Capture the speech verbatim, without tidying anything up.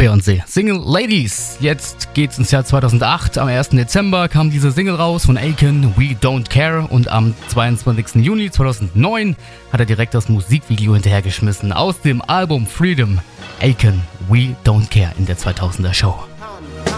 Beyoncé. Single Ladies. Jetzt geht's ins Jahr zweitausendacht. Am ersten Dezember kam diese Single raus von Akon, We Don't Care. Und am zweiundzwanzigsten Juni zweitausendneun hat er direkt das Musikvideo hinterhergeschmissen. Aus dem Album Freedom. Akon, We Don't Care in der zweitausender Show.